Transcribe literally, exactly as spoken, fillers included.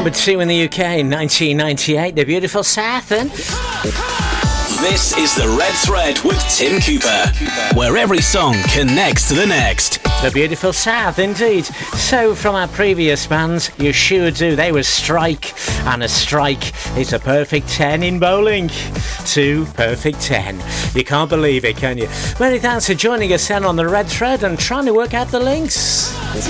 Number two in the U K, nineteen ninety-eight, the beautiful South. And this is The Red Thread with Tim Cooper, where every song connects to the next. The beautiful South, indeed. So, from our previous bands, you sure do. They were Strike, and a strike is a perfect ten in bowling. Two perfect ten. You can't believe it, can you? Many thanks for joining us then on The Red Thread and trying to work out the links.